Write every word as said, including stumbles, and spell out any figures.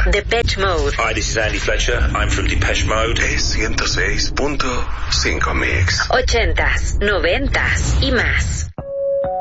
Depeche Mode. Hi, this is Andy Fletcher. I'm from Depeche Mode. Es ciento seis punto cinco Mix. Ochentas, noventas y más.